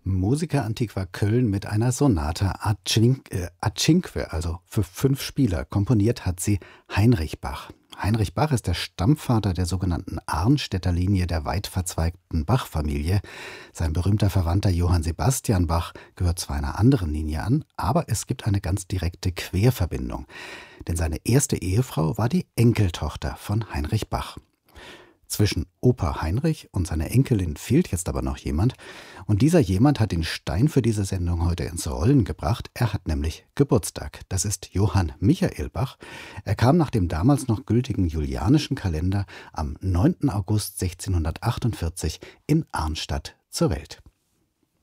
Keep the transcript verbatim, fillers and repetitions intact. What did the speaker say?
Musica Antiqua Köln mit einer Sonata a cinque, äh, a cinque, also für fünf Spieler. Komponiert hat sie Heinrich Bach. Heinrich Bach ist der Stammvater der sogenannten Arnstädter Linie der weit verzweigten Bach-Familie. Sein berühmter Verwandter Johann Sebastian Bach gehört zwar einer anderen Linie an, aber es gibt eine ganz direkte Querverbindung. Denn seine erste Ehefrau war die Enkeltochter von Heinrich Bach. Zwischen Opa Heinrich und seiner Enkelin fehlt jetzt aber noch jemand. Und dieser jemand hat den Stein für diese Sendung heute ins Rollen gebracht. Er hat nämlich Geburtstag. Das ist Johann Michael Bach. Er kam nach dem damals noch gültigen julianischen Kalender am neunten August sechzehnhundertachtundvierzig in Arnstadt zur Welt.